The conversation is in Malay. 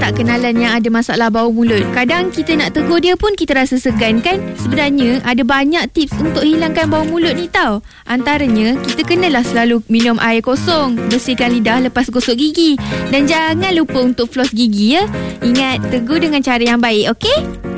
tak kenalan yang ada masalah bau mulut? Kadang kita nak tegur dia pun kita rasa segan kan? Sebenarnya ada banyak tips untuk hilangkan bau mulut ni tau. Antaranya, kita kenalah selalu minum air kosong, bersihkan lidah lepas gosok gigi. Dan jangan lupa untuk floss gigi ya. Ingat, tegur dengan cara yang baik, okey?